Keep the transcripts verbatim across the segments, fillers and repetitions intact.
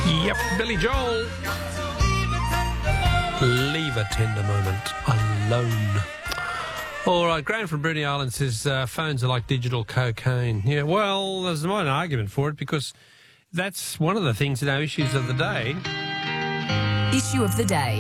Yep, Billy Joel. Leave a tender moment alone. All right, Graham from Bruny Island says uh, phones are like digital cocaine. Yeah, well, there's not an argument for it because that's one of the things in our issues of the day. Issue of the day.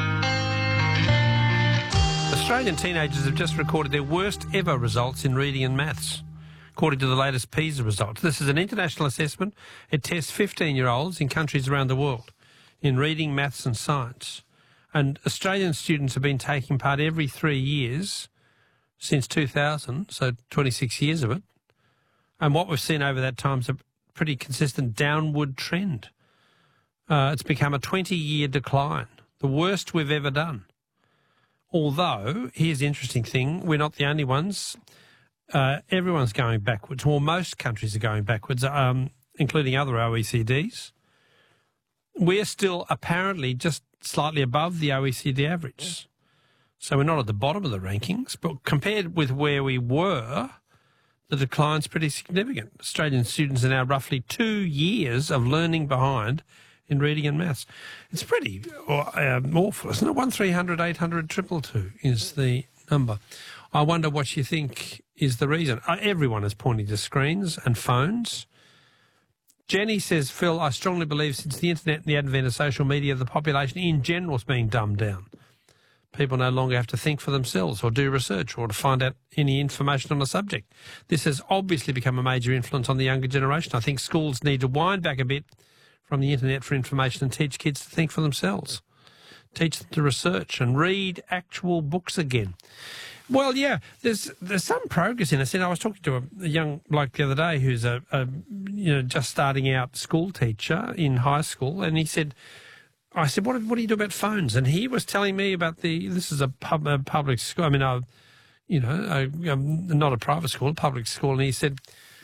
Australian teenagers have just recorded their worst ever results in reading and maths, according to the latest PISA results. This is an international assessment. It tests fifteen-year-olds in countries around the world in reading, maths and science. And Australian students have been taking part every three years since two thousand, so twenty-six years of it. And what we've seen over that time is a pretty consistent downward trend. Uh, it's become a twenty-year decline, the worst we've ever done. Although, here's the interesting thing, we're not the only ones. Uh, everyone's going backwards. Well, most countries are going backwards, um, including other O E C Ds. We're still apparently just slightly above the O E C D average. So we're not at the bottom of the rankings, but compared with where we were, the decline's pretty significant. Australian students are now roughly two years of learning behind in reading and maths. It's pretty uh, awful, isn't it? one three hundred eight hundred two two two is the number. I wonder what you think is the reason. Uh, everyone is pointing to screens and phones. Jenny says, Phil, I strongly believe since the internet and the advent of social media, the population in general is being dumbed down. People no longer have to think for themselves or do research or to find out any information on a subject. This has obviously become a major influence on the younger generation. I think schools need to wind back a bit from the internet for information and teach kids to think for themselves. Teach them to research and read actual books again. Well, yeah, there's there's some progress in this. And I was talking to a, a young bloke the other day who's a, a you know just starting out school teacher in high school, and he said, I said, what, what do you do about phones? And he was telling me about the, this is a, pub, a public school, I mean, a, you know, a, a, not a private school, a public school, and he said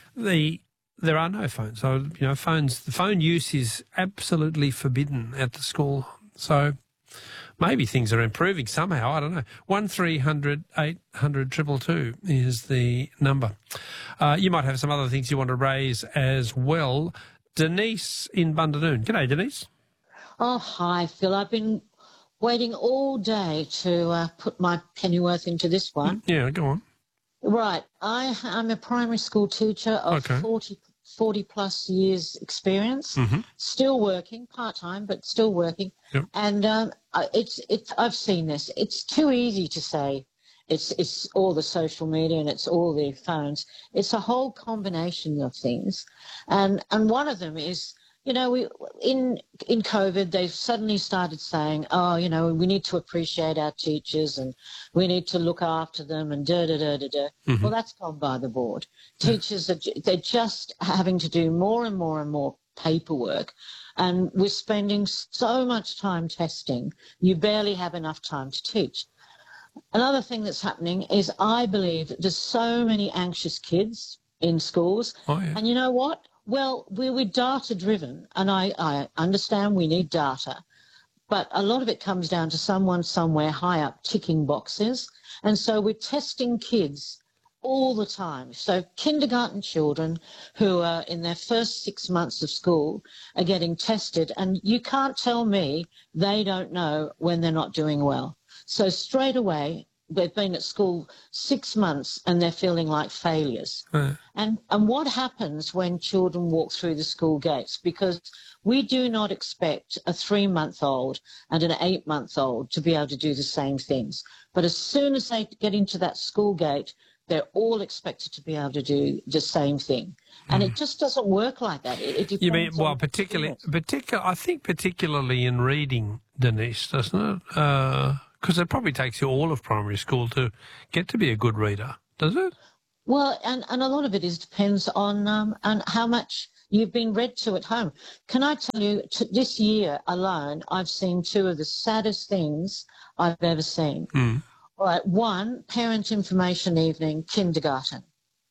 the there are no phones. So, you know, phones, the phone use is absolutely forbidden at the school. So maybe things are improving somehow, I don't know. one three hundred eight hundred two two two is the number. Uh, you might have some other things you want to raise as well. Denise in Bundanoon. G'day, Denise. Oh, hi, Phil. I've been waiting all day to uh, put my pennyworth into this one. Yeah, go on. Right. I, I'm a primary school teacher of Okay. forty, forty plus years experience, Mm-hmm. still working, part-time, but still working. Yep. And um, I- it's, it's, I've seen this. It's too easy to say it's, it's all the social media and it's all the phones. It's a whole combination of things. And, and one of them is, you know, we in in COVID, they've suddenly started saying, oh, you know, we need to appreciate our teachers and we need to look after them and da da da da da. Mm-hmm. Well, that's gone by the board. Teachers are ju- they're just having to do more and more and more paperwork, and we're spending so much time testing. You barely have enough time to teach. Another thing that's happening is I believe that there's so many anxious kids in schools, Oh, yeah. and you know what? Well, we're, we're data-driven, and I, I understand we need data, but a lot of it comes down to someone somewhere high up ticking boxes, and so we're testing kids all the time. So kindergarten children who are in their first six months of school are getting tested, and you can't tell me they don't know when they're not doing well. So straight away, they've been at school six months and they're feeling like failures. Uh, And, and what happens when children walk through the school gates? Because we do not expect a three-month-old and an eight-month-old to be able to do the same things. But as soon as they get into that school gate, they're all expected to be able to do the same thing. And it just doesn't work like that. It, it you mean, depends well, on- particularly, particular, I think particularly in reading, Denise, doesn't it? Because it probably takes you all of primary school to get to be a good reader, does it? Well, and, and a lot of it is depends on um, on how much you've been read to at home. Can I tell you, t- this year alone, I've seen two of the saddest things I've ever seen. Mm. All right, one, parent information evening, kindergarten.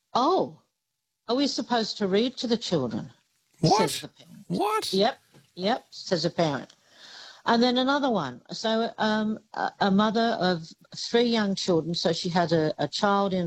Oh, are we supposed to read to the children? What? Says the parent. What? Yep, yep, says a parent. And then another one. So um, a, a mother of three young children, so she had a, a child in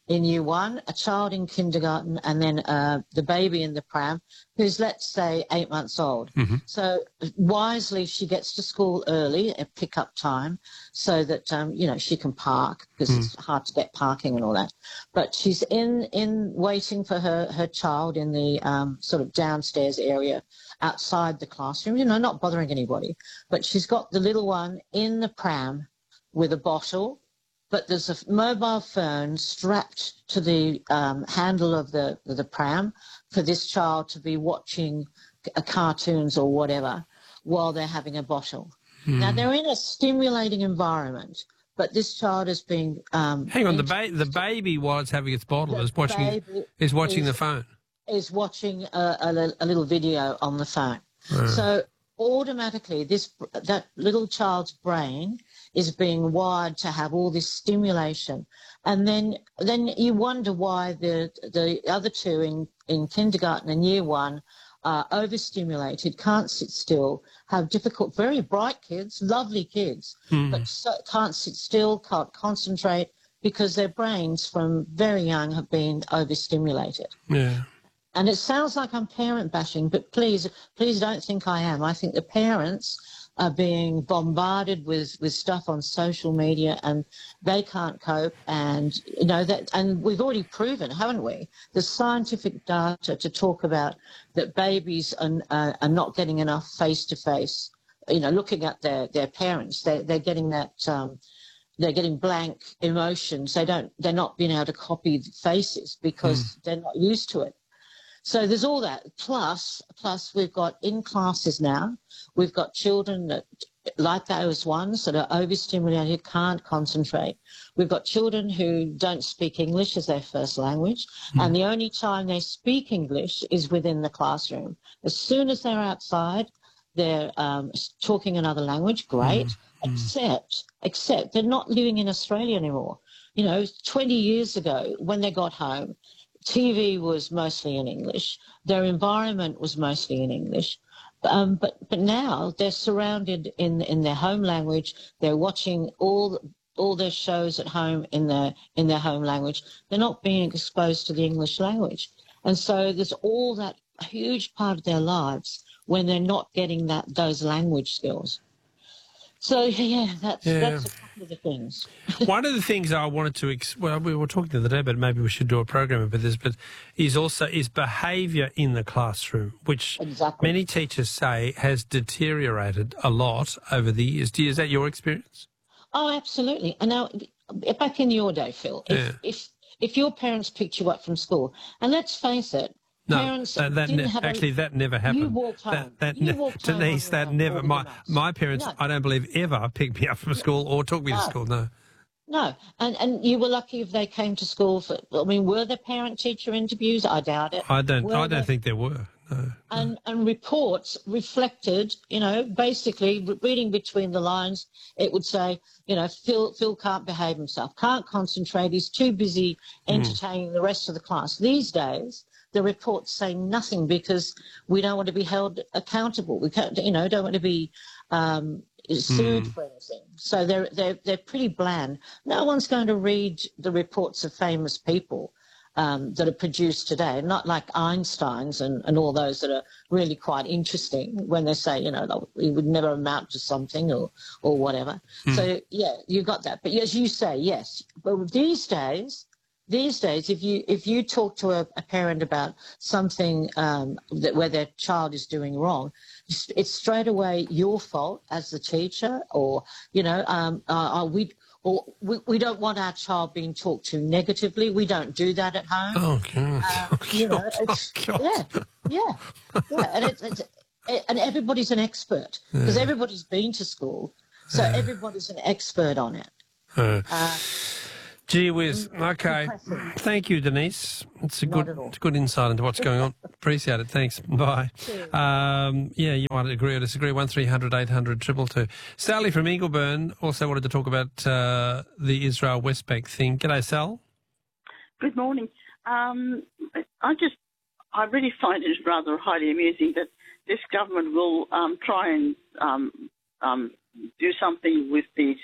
in year one, a child in kindergarten, and then uh, the baby in the pram who's, let's say, eight months old. Mm-hmm. So wisely, she gets to school early at pick-up time so that, um, you know, she can park because mm. it's hard to get parking and all that. But she's in, in waiting for her, her child in the um, sort of downstairs area outside the classroom, you know, not bothering anybody. But she's got the little one in the pram with a bottle, but there's a mobile phone strapped to the um, handle of the, the pram for this child to be watching uh, cartoons or whatever while they're having a bottle. Mm. Now, they're in a stimulating environment, but this child is being... Um, Hang on, the, ba- the baby, while it's having its bottle, is watching, is watching is, the phone. Is watching a, a, a little video on the phone. Mm. So automatically, this that little child's brain is being wired to have all this stimulation. And then then you wonder why the the other two in, in kindergarten and year one are overstimulated, can't sit still, have difficult, very bright kids, lovely kids, mm. but so, can't sit still, can't concentrate because their brains from very young have been overstimulated. Yeah. And it sounds like I'm parent bashing, but please, please don't think I am. I think the parents are being bombarded with, with stuff on social media and they can't cope. And, you know, that, and we've already proven, haven't we, the scientific data to talk about that babies are, uh, are not getting enough face-to-face, you know, looking at their, their parents. They're, they're getting that, um, they're getting blank emotions. They don't, they're not being able to copy faces because mm. they're not used to it. So there's all that. Plus, plus we've got in classes now, we've got children that, like those ones that are overstimulated, can't concentrate. We've got children who don't speak English as their first language, mm. and the only time they speak English is within the classroom. As soon as they're outside, they're um, talking another language, great, mm. except, except they're not living in Australia anymore. You know, twenty years ago, when they got home, T V was mostly in English. Their environment was mostly in English. Um, but but now they're surrounded in in their home language. They're watching all all their shows at home in their in their home language. They're not being exposed to the English language. And so there's all that huge part of their lives when they're not getting that those language skills. So, yeah, that's, yeah. that's a couple of the things. One of the things I wanted to, ex- well, we were talking the other day, but maybe we should do a program about this, but is also is behaviour in the classroom, which exactly. many teachers say has deteriorated a lot over the years. Is that your experience? Oh, absolutely. And now, back in your day, Phil, if, yeah. if, if your parents picked you up from school, and let's face it, No, parents that, that didn't ne- have actually a, that never happened. You walked home. That, that you ne- walked Denise, home that never. My my parents, no. I don't believe, ever picked me up from school or took me no. to school. No. No, and and you were lucky if they came to school for. I mean, were there parent-teacher interviews? I doubt it. I don't. Were I don't there, think there were. No, and no. and reports reflected, you know, basically reading between the lines, it would say, you know, Phil Phil can't behave himself, can't concentrate, he's too busy entertaining mm. the rest of the class. These days, the reports say nothing because we don't want to be held accountable. We can't, you know, don't want to be um, sued mm. for anything. So they're they're they're pretty bland. No one's going to read the reports of famous people um, that are produced today. Not like Einstein's and, and all those that are really quite interesting when they say, you know, it would never amount to something or or whatever. Mm. So yeah, you got that. But as you say, yes. But these days. These days, if you if you talk to a, a parent about something um, that where their child is doing wrong, it's straight away your fault as the teacher, or you know, um, uh, we or we, we don't want our child being talked to negatively. We don't do that at home. Oh God! Uh, oh, you know, God. it's, Oh, God. yeah, yeah, yeah, and it's, it's and everybody's an expert because yeah. everybody's been to school, so yeah. everybody's an expert on it. Uh. Uh, Gee whiz. Okay. Thank you, Denise. It's a good it's a good insight into what's going on. Appreciate it. Thanks. Bye. Um, yeah, you might agree or disagree. one three hundred eight hundred two two two. Sally from Ingleburn also wanted to talk about uh, the Israel West Bank thing. G'day, Sal. Good morning. Um, I just, I really find it rather highly amusing that this government will um, try and um, um, do something with these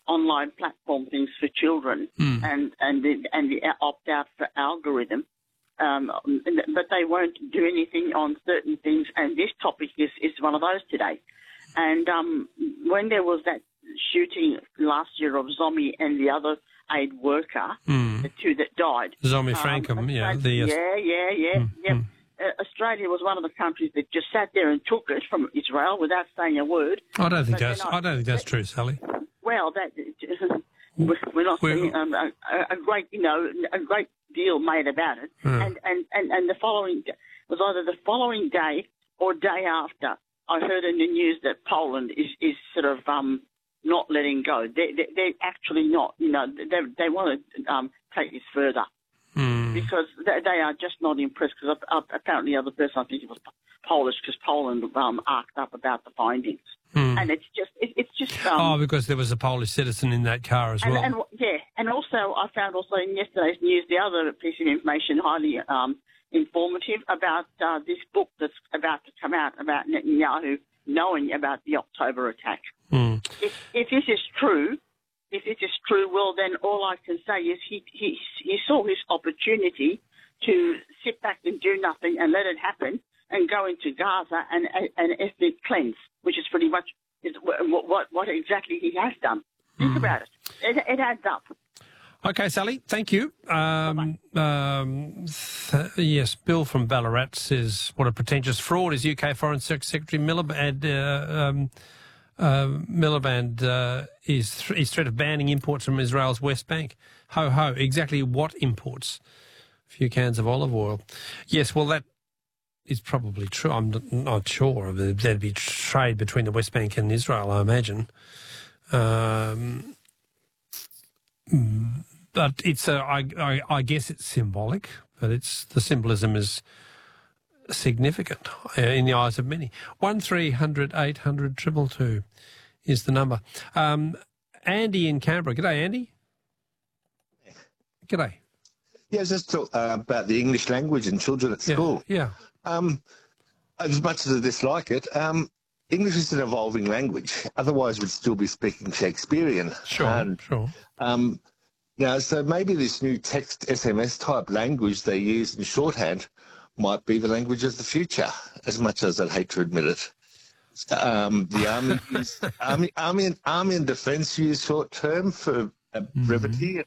online platform things for children Mm. and and the, and the opt out for algorithm, um, but they won't do anything on certain things. And this topic is, is one of those today. And um, when there was that shooting last year of Zombie and the other aid worker, Mm. the two that died, Zombie um, Frankham, yeah. Australia- The, yeah, yeah, yeah, Mm, yeah. mm. Uh, Australia was one of the countries that just sat there and took it from Israel without saying a word. I don't think But that's. then I- I don't think that's true, Sally. Well, that we're not We're- seeing um, a, a great, you know, a great deal made about it. Hmm. And, and, and, and the following was either the following day or day after. I heard in the news that Poland is, is sort of um, not letting go. They, they, they're actually not. You know, they they want to um, take this further. Mm. Because they, they are just not impressed. Because uh, apparently the other person, I think it was Polish, because Poland um, arced up about the findings, Mm. and it's just it, it's just. Um, Oh, because there was a Polish citizen in that car as and, well. and yeah, and also I found also in yesterday's news the other piece of information highly um, informative about uh, this book that's about to come out about Netanyahu knowing about the October attack. Mm. If, if this is true. If it is true, well, then all I can say is he, he he saw his opportunity to sit back and do nothing and let it happen and go into Gaza and an ethnic cleanse, which is pretty much is what, what, what exactly he has done. Think Mm. about it. it. It adds up. Okay, Sally, thank you. Um, um, th- yes, Bill from Ballarat says, what a pretentious fraud is U K Foreign Secretary Miliband. Uh, um, uh, Miliband uh, is, th- is threat of banning imports from Israel's West Bank. Ho, ho, exactly what imports? A few cans of olive oil. Yes, well, that is probably true. I'm not, not sure. There'd be trade between the West Bank and Israel, I imagine. Um, but it's a, I, I, I guess it's symbolic, but it's the symbolism is significant uh, in the eyes of many. One three hundred eight hundred triple two is the number. Um, Andy in Canberra. G'day, Andy. G'day. Yeah, just talk uh, about the English language and children at Yeah, school. yeah. Um, as much as I dislike it, um, English is an evolving language. Otherwise, we'd still be speaking Shakespearean. Sure, And, sure. Um, now, so maybe this new text S M S type language they use in shorthand might be the language of the future, as much as I'd hate to admit it. Um, the army, use, army, army, and, army and defence use short term for uh, brevity.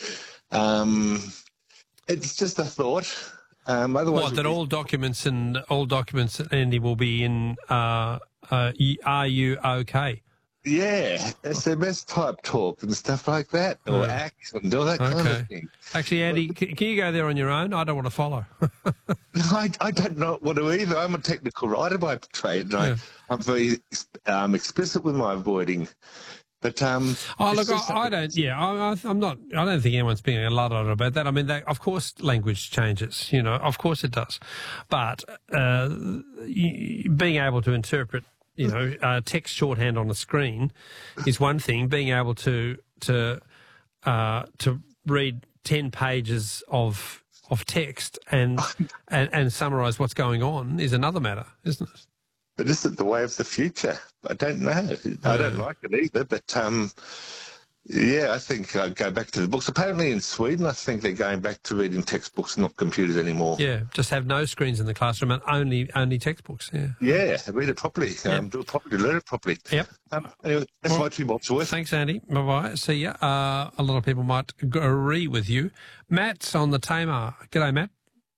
Um, it's just a thought. Um, otherwise, What, that we'd be- all documents and all documents, Andy, will be in uh, uh, are you okay? Yeah, S M S type talk and stuff like that, or Yeah. acts and all that kind Okay. of thing. Actually, Andy, can, can you go there on your own? I don't want to follow. I, I don't know what to either. I'm a technical writer by trade, and Yeah. I, I'm very um, explicit with my avoiding. But um, Oh, it's look, just I, I something- don't. Yeah, I, I- I'm not. I don't think anyone's being a lot about that. I mean, they, of course, language changes. You know, of course it does. But uh, y- being able to interpret, you know, uh, text shorthand on a screen is one thing. Being able to to uh, to read ten pages of of text and and, and summarise what's going on is another matter, isn't it? But is it the way of the future? I don't know. I don't like it either. But um, yeah, I think I'd go back to the books. Apparently in Sweden, I think they're going back to reading textbooks, not computers anymore. Yeah, just have no screens in the classroom and only only textbooks. Yeah. Yeah, read it properly, um, do it properly, learn it properly. Yep. Um, anyway, that's Well, my two bobs worth. Thanks, Andy. Bye bye. See ya. Uh, a lot of people might agree with you. Matt's on the Tamar. G'day, Matt.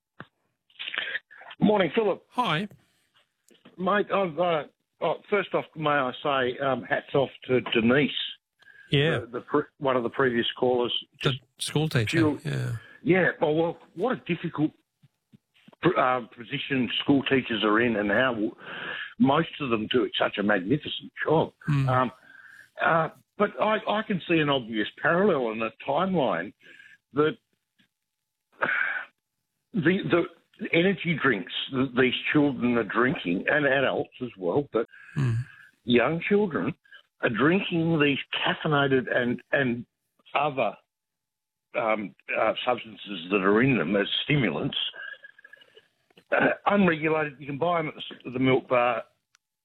Morning, Philip. Hi. Mate, I've, uh, oh, first off, may I say um, hats off to Denise, Yeah, the, the pre- one of the previous callers. the Just, school teacher. Fuel- Yeah. yeah, well, well, what a difficult uh, position school teachers are in, and how most of them do such a magnificent job. Mm. Um, uh, but I, I can see an obvious parallel in the timeline that the the energy drinks that these children are drinking, and adults as well, but Mm. young children are drinking these caffeinated and, and other um, uh, substances that are in them as stimulants, uh, unregulated. You can buy them at the, the milk bar.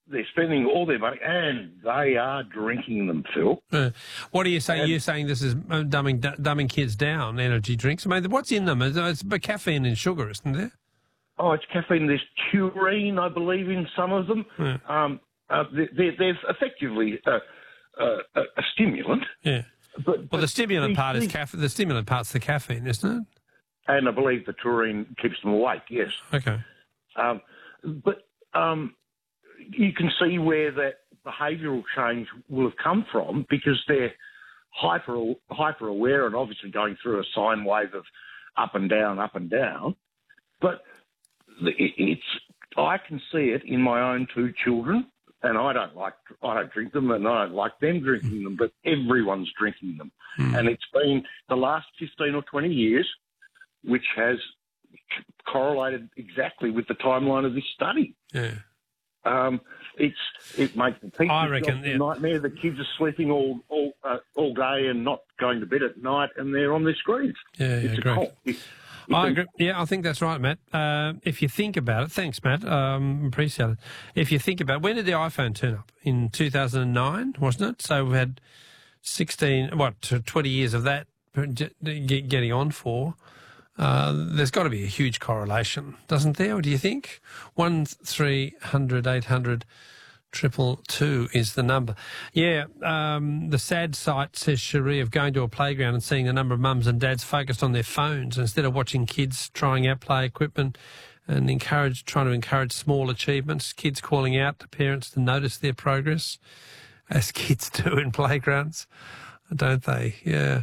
they're spending all their money, and they are drinking them, Phil. Uh, what are you saying? And- You're saying this is dumbing, dumbing kids down, energy drinks? I mean, what's in them? It's, it's caffeine and sugar, isn't there? Oh, it's caffeine. There's taurine, I believe, in some of them. Yeah. Um, uh, they're, they're effectively uh, uh, a, a stimulant. Yeah. But, Well, but the stimulant these part is things- caffeine. The stimulant part's the caffeine, isn't it? And I believe the taurine keeps them awake, yes. Okay. Um, but um, you can see where that behavioural change will have come from, because they're hyper hyper aware and obviously going through a sine wave of up and down, up and down. But it, it's I can see it in my own two children, and I don't like I don't drink them, and I don't like them drinking them. But everyone's drinking them, Mm. and it's been the last fifteen or twenty years, which has correlated exactly with the timeline of this study. Yeah. Um, it's it makes the teacher's I reckon, job a yeah. nightmare. The kids are sleeping all all uh, all day and not going to bed at night, and they're on their screens. Yeah, yeah, it's a great. cult. It's, it's I a- agree. Yeah, I think that's right, Matt. Uh, if you think about it, thanks, Matt. Um, appreciate it. If you think about it, when did the iPhone turn up? In two thousand nine, wasn't it? So we've had sixteen, what, twenty years of that getting on for. Uh, there's got to be a huge correlation, doesn't there? Or do you think? One three hundred eight hundred triple two is the number. Yeah, um, the sad sight, says Cherie, of going to a playground and seeing the number of mums and dads focused on their phones instead of watching kids trying out play equipment and encourage, trying to encourage small achievements. Kids calling out to parents to notice their progress, as kids do in playgrounds, don't they? Yeah.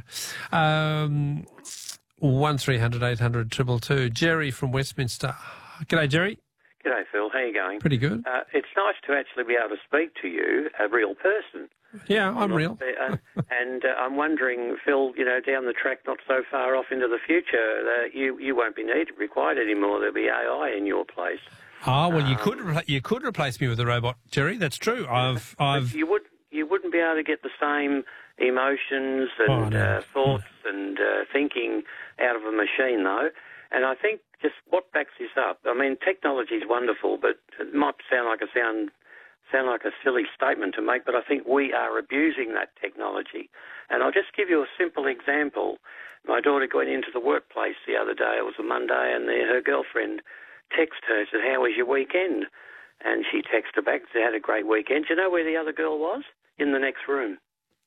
Um, one three hundred eight hundred triple two. Jerry from Westminster. G'day, Jerry. G'day, Phil. How are you going? Pretty good. Uh, it's nice to actually be able to speak to you, a real person. Yeah, I'm not- real. Uh, and uh, I'm wondering, Phil, you know, down the track, not so far off into the future, uh, you you won't be needed, required anymore. There'll be A I in your place. Oh well, you Um, could repla- you could replace me with a robot, Jerry. That's true. I've I've You would you wouldn't be able to get the same emotions Oh, and no. uh, thoughts and uh, thinking out of a machine, though. And I think just what backs this up. I mean, technology is wonderful, but it might sound like a sound sound like a silly statement to make. But I think we are abusing that technology. And I'll just give you a simple example. My daughter went into the workplace the other day. It was a Monday, and there, her girlfriend texted her, said, "How was your weekend?" And she texted her back, said, "Had a great weekend." Do you know where the other girl was? In the next room.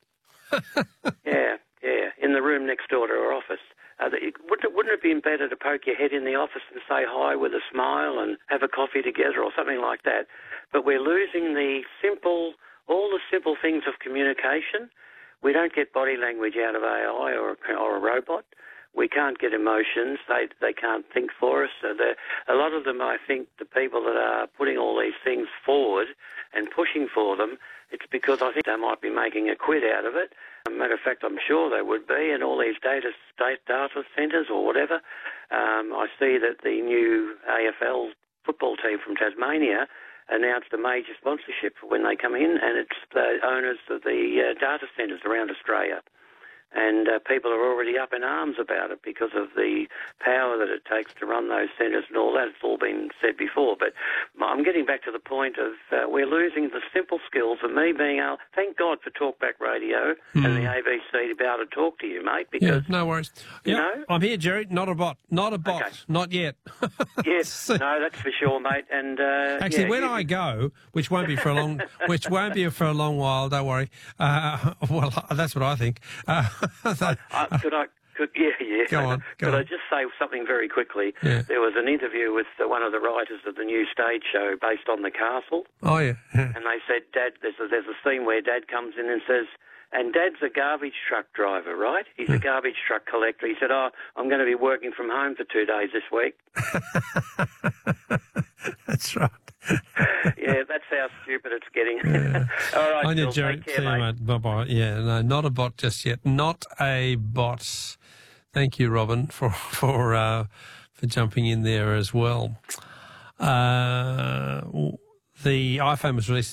yeah, yeah, in the room next door to her office. Uh, the, wouldn't, it, wouldn't it be better to poke your head in the office and say hi with a smile and have a coffee together or something like that? But we're losing the simple, all the simple things of communication. We don't get body language out of A I or a, or a robot. We can't get emotions. They they can't think for us. So a lot of them, I think, the people that are putting all these things forward and pushing for them, it's because I think they might be making a quid out of it. As a matter of fact, I'm sure they would be, and all these data state data centres or whatever. Um, I see that the new A F L football team from Tasmania announced a major sponsorship for when they come in, and it's the owners of the uh, data centres around Australia. And uh, people are already up in arms about it because of the power that it takes to run those centres and all that. It's all been said before. But I'm getting back to the point of uh, we're losing the simple skills of me being able, thank God for Talkback Radio Mm. and the A B C to be able to talk to you, mate, yeah, because, no worries. you Yeah, know? I'm here, Jerry. Not a bot. Not a bot. Okay. Not yet. yes, no, that's for sure, mate. And uh, Actually, yeah, when you- I go, which won't be for a long, which won't be for a long while. Don't worry. Uh, well, that's what I think. Uh, so- Uh, could I? Could, yeah, yeah. Go on, go could on. I just say something very quickly? Yeah. There was an interview with uh, one of the writers of the new stage show based on The Castle, oh yeah. yeah. and they said, "Dad, there's a, there's a scene where Dad comes in and says." And Dad's a garbage truck driver, right? He's a garbage truck collector. He said, "Oh, I'm going to be working from home for two days this week." That's right. Yeah, that's how stupid it's getting. All right, On your Phil, Jerry. take care, See you, mate. mate. Bye bye. Yeah, no, not a bot just yet. Not a bot. Thank you, Robin, for for uh, for jumping in there as well. Uh, the iPhone was released